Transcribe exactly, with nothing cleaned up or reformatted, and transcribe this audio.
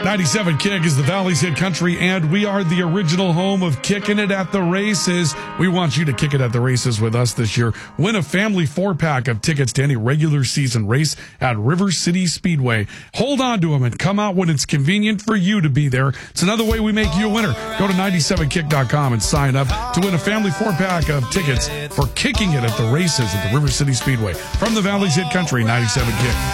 ninety-seven Kick is the Valley's hit country, and we are the original home of Kicking It at the Races. We want you to kick it at the races with us this year. Win a family four-pack of tickets to any regular season race at River City Speedway. Hold on to them and come out when it's convenient for you to be there. It's another way we make you a winner. Go to ninety-seven kick dot com and sign up to win a family four-pack of tickets for Kicking It at the Races at the River City Speedway. From the Valley's hit country, ninety-seven Kick.